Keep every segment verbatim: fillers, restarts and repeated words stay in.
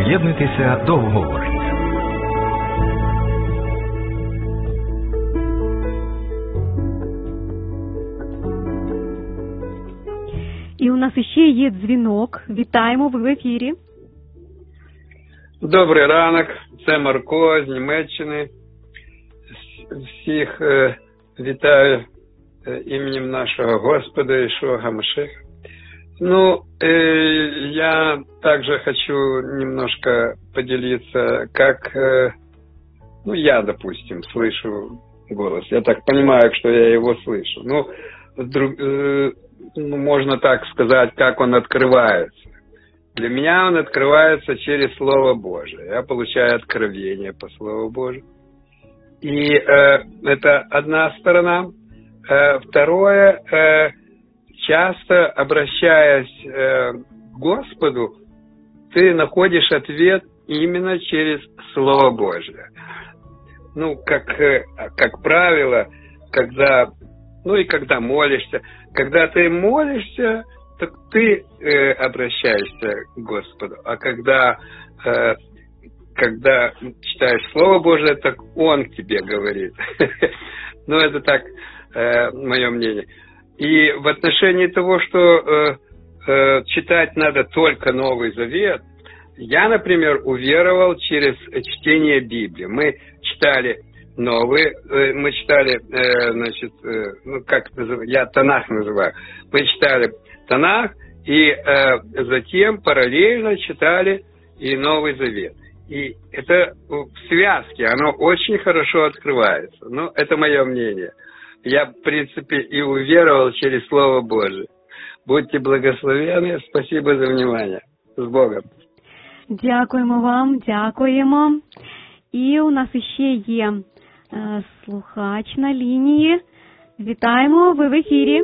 Приєднуйтеся до обговорення. І у нас іще є дзвінок. Вітаємо, ви в ефірі. Добрий ранок, це Марко з Німеччини. Всіх е, вітаю е, іменем нашого Господа Ішуа ха-Машиаха. Ну, э, я также хочу немножко поделиться, как, э, ну, я, допустим, слышу голос. Я так понимаю, что я его слышу. Ну, друг, э, ну, можно так сказать, как он открывается. Для меня он открывается через Слово Божие. Я получаю откровение по Слову Божию. И э, это одна сторона. Э, второе, э, часто обращаясь э, к Господу, ты находишь ответ именно через Слово Божие. Ну, как, э, как правило, когда, ну и когда молишься, когда ты молишься, так ты э, обращаешься к Господу, а когда, э, когда читаешь Слово Божие, так Он к тебе говорит. Ну, это так, мое мнение. И в отношении того, что э, э, читать надо только Новый Завет, я, например, уверовал через чтение Библии. Мы читали Новый, э, мы читали, э, значит, э, ну как называю, я Танах называю, мы читали Танах, и э, затем параллельно читали и Новый Завет. И это в связке, оно очень хорошо открывается. Ну, это мое мнение. Я, в принципе, и уверовал через Слово Божие. Будьте благословенны. Спасибо за внимание. С Богом. Дякуємо вам, дякуємо. І у нас іще є е, слухач на лінії. Вітаємо, ви в ефірі.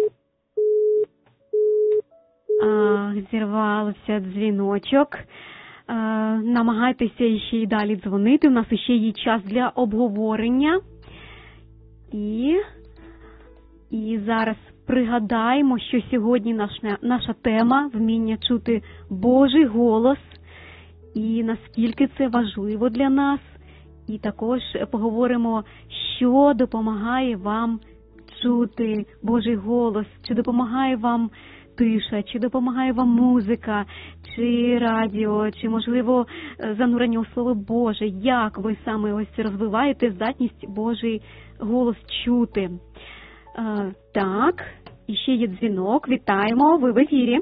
А, зірвався дзвіночок. А, намагайтеся ще й далі дзвонити. У нас іще є час для обговорення. І... І зараз пригадаємо, що сьогодні наша, наша тема – вміння чути Божий голос, і наскільки це важливо для нас. І також поговоримо, що допомагає вам чути Божий голос, чи допомагає вам тиша, чи допомагає вам музика, чи радіо, чи, можливо, занурення у Слово Боже. Як ви саме ось розвиваєте здатність Божий голос чути? Uh, так, і ще є дзвінок. Вітаємо, ви в ефірі.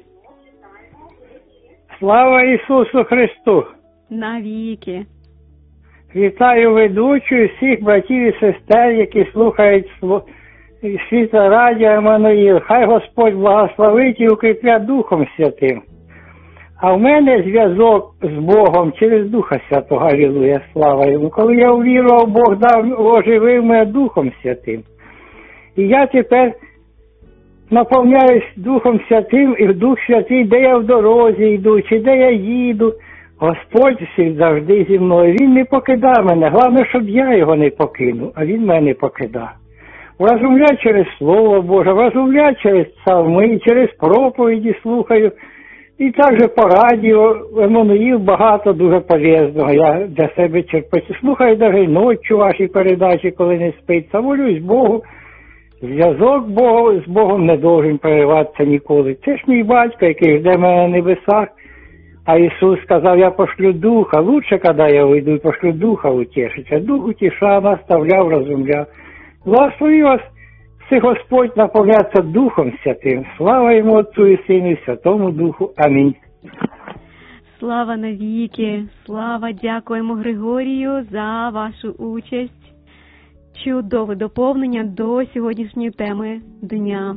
Слава Ісусу Христу! Навіки. Вітаю ведучу і всіх братів і сестер, які слухають світло радіо Еммануїл. Хай Господь благословить і укріпля Духом Святим. А в мене зв'язок з Богом через Духа Святого, алілуя, слава Йому. Коли я увірував, Бог дав, оживив мене Духом Святим. І я тепер наповняюсь Духом Святим, і Дух Святий, де я в дорозі йду, чи де я їду, Господь завжди зі мною. Він не покидає мене. Головне, щоб я його не покинув, а він мене не покидає. Розумляю через Слово Боже, розумляю через псалми, через проповіді слухаю. І також по радіо Еммануїл багато дуже полезного. Я для себе черпаю. Слухаю навіть ночі ваші передачі, коли не спиться. Молюсь Богу. Зв'язок Богу, з Богом не должен перериватися ніколи. Це ж мій батько, який жде мене на небесах. А Ісус сказав, я пошлю Духа. Лучше, коли я вийду, і пошлю Духа утішиться. Дух утішав, наставляв, розумляв. Благослови вас, всі Господь наповняться Духом Святим. Слава Йому, Отцу і Сину, і Святому Духу. Амінь. Слава навіки. Слава, дякуємо Григорію за вашу участь. Чудове доповнення до сьогоднішньої теми дня.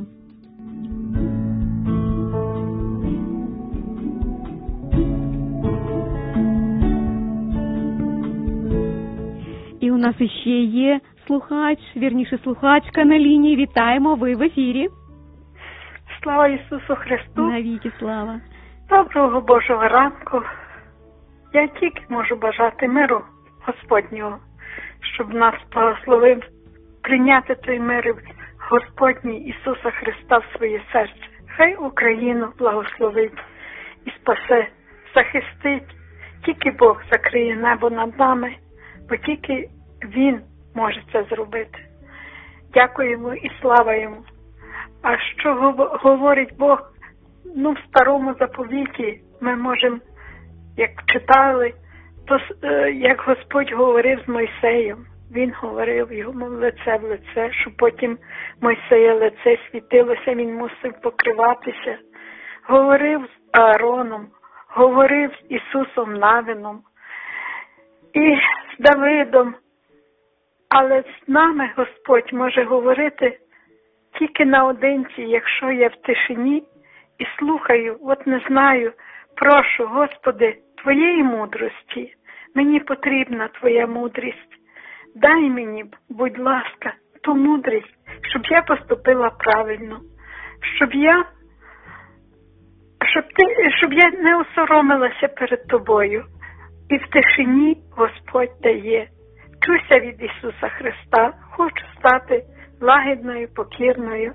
І у нас іще є слухач, вірніше слухачка на лінії. Вітаємо, ви в ефірі. Слава Ісусу Христу. Навіки слава. Доброго Божого ранку. Я тільки можу бажати миру Господнього, щоб нас благословив прийняти той мир Господній Ісуса Христа в своє серце. Хай Україну благословить і спасе, захистить тільки Бог закриє небо над нами, бо тільки Він може це зробити. Дякуємо і слава Йому. А що говорить Бог? Ну, в старому заповіті ми можемо, як читали, то як Господь говорив з Мойсеєм, Він говорив йому лице в лице, що потім Мойсея лице світилося, він мусив покриватися. Говорив з Аароном, говорив з Ісусом Навином і з Давидом. Але з нами Господь може говорити тільки наодинці, якщо я в тишині і слухаю, от не знаю, прошу, Господи, Твоєї мудрості, мені потрібна Твоя мудрість. Дай мені, будь ласка, ту мудрість, щоб я поступила правильно, щоб я, щоб ти, щоб я не осоромилася перед Тобою. І в тишині Господь дає. Чуся від Ісуса Христа, хочу стати лагідною, покірною.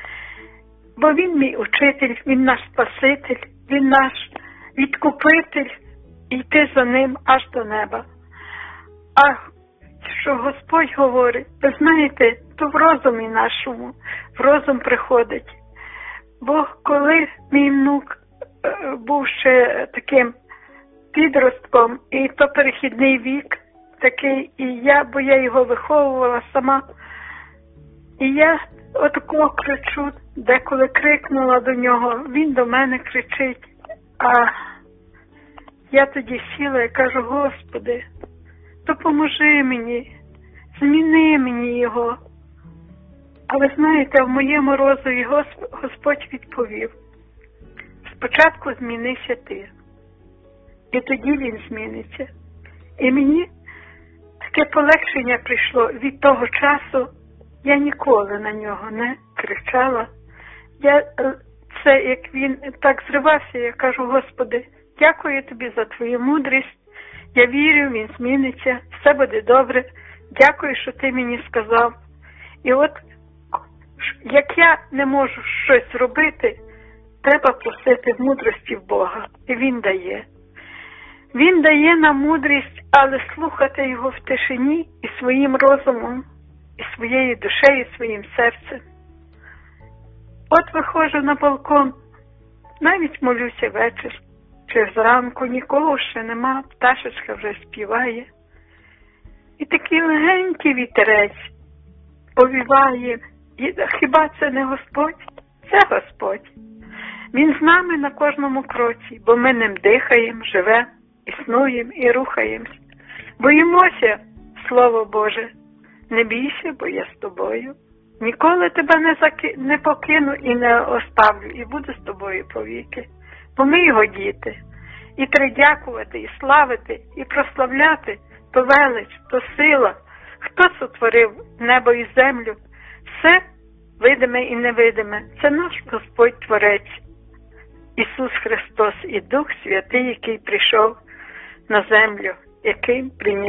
Бо Він мій учитель, Він наш Спаситель, Він наш відкупитель, і йти за Ним аж до неба. А що Господь говорить, ви знаєте, то в розумі нашому, в розум приходить. Бо коли мій внук був ще таким підростком, і то перехідний вік такий, і я, бо я його виховувала сама, і я отакого кричу, деколи крикнула до нього, він до мене кричить, а я тоді сіла і кажу, Господи, допоможи мені, зміни мені його. А ви знаєте, в моєму розумі Господь відповів, спочатку змінися ти, і тоді він зміниться. І мені таке полегшення прийшло від того часу, я ніколи на нього не кричала. Я, це як він так зривався, я кажу, Господи, дякую тобі за твою мудрість, я вірю, він зміниться, все буде добре, дякую, що ти мені сказав. І от, як я не можу щось робити, треба просити мудрості в Бога, і він дає. Він дає нам мудрість, але слухати його в тишині і своїм розумом, і своєю душею, і своїм серцем. От виходжу на балкон, навіть молюся вечір, чи зранку, нікого ще нема, пташечка вже співає. І такий легенький вітерець повіває. І хіба це не Господь? Це Господь. Він з нами на кожному кроці, бо ми ним дихаємо, живемо, існуємо і рухаємось. Боїмося, Слово Боже, не бійся, бо я з тобою. Ніколи тебе не, заки... не покину і не оставлю, і буду з тобою повіки. Бо ми його діти. І треба дякувати, і славити, і прославляти то велич, то сила. Хто сотворив небо і землю? Все видиме і невидиме. Це наш Господь Творець. Ісус Христос і Дух Святий, який прийшов на землю, який прийняв